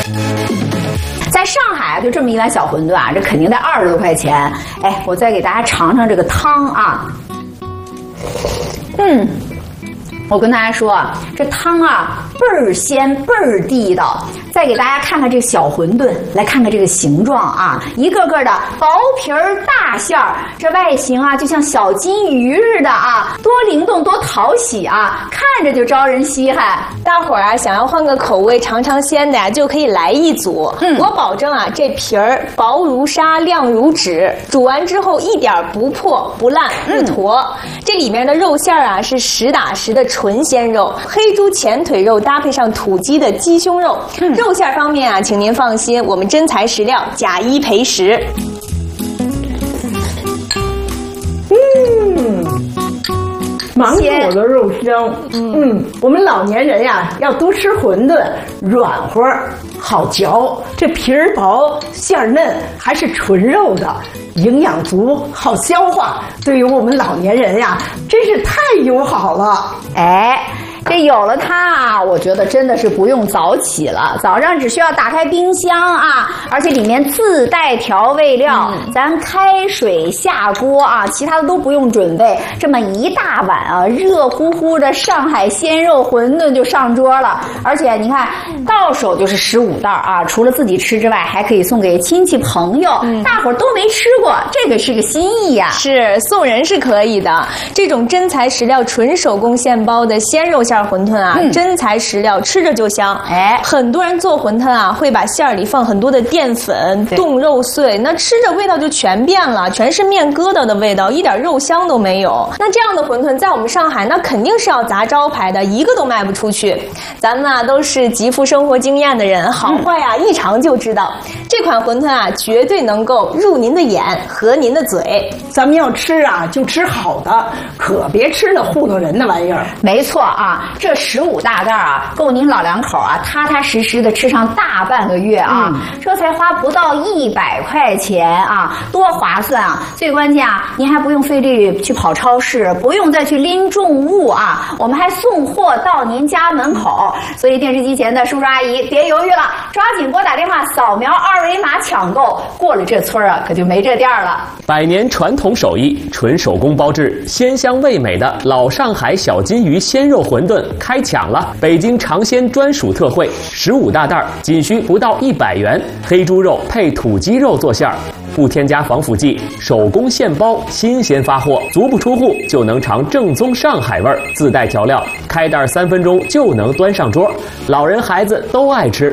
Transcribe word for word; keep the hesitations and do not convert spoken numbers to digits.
在上海就这么一碗小馄饨啊，这肯定得二十多块钱。哎，我再给大家尝尝这个汤啊，嗯。我跟大家说啊，这汤啊倍儿鲜倍儿地道。再给大家看看这个小馄饨，来看看这个形状啊，一个个的薄皮儿大馅儿，这外形啊就像小金鱼似的啊，多灵动多讨喜啊，看着就招人稀罕。 大伙儿啊想要换个口味尝尝鲜的呀，就可以来一组。嗯，我保证啊，这皮儿薄如纱亮如纸，煮完之后一点不破不烂不坨。嗯、这里面的肉馅儿啊是实打实的纯鲜肉，黑猪前腿肉搭配上土鸡的鸡胸肉。嗯，肉馅方面啊，请您放心，我们真材实料，假一赔十。 嗯，芒果的肉香。嗯，我们老年人呀，要多吃馄饨，软和好嚼，这皮儿薄馅儿嫩，还是纯肉的，营养足，好消化。对于我们老年人呀，真是太友好了。 哎。这有了它啊，我觉得真的是不用早起了，早上只需要打开冰箱啊，而且里面自带调味料，嗯、咱开水下锅啊，其他的都不用准备，这么一大碗啊，热乎乎的上海鲜肉馄饨就上桌了。而且你看，到手就是十五袋啊，除了自己吃之外，还可以送给亲戚朋友，嗯、大伙儿都没吃过，这个是个心意呀、啊。 是送人是可以的，这种真材实料、纯手工现包的鲜肉馅馄饨啊，嗯、真材实料，吃着就香。哎，很多人做馄饨啊，会把馅儿里放很多的淀粉、冻肉碎，那吃着味道就全变了，全是面疙瘩的味道，一点肉香都没有。那这样的馄饨在我们上海，那肯定是要砸招牌的，一个都卖不出去。咱们啊都是极富生活经验的人，好坏啊、嗯、一尝就知道。这款馄饨啊，绝对能够入您的眼，合您的嘴。 咱们要吃啊，就吃好的，可别吃那糊弄人的玩意儿。 没错啊，这十五大袋啊，够您老两口啊踏踏实实的吃上大半个月啊，嗯、这才花不到一百块钱啊，多划算啊！最关键啊，您还不用费力去跑超市，不用再去拎重物啊，我们还送货到您家门口。所以电视机前的叔叔阿姨别犹豫了，抓紧拨打电话扫描二维码抢购，过了这村啊，可就没这店了。 百年传统手艺，纯手工包制，鲜香味美的老上海小金鱼鲜肉馄饨开抢了！北京尝鲜专属特惠，十五大袋，仅需不到一百元，黑猪肉配土鸡肉做馅儿，不添加防腐剂，手工现包，新鲜发货，足不出户就能尝正宗上海味儿，自带调料，开袋三分钟就能端上桌，老人孩子都爱吃。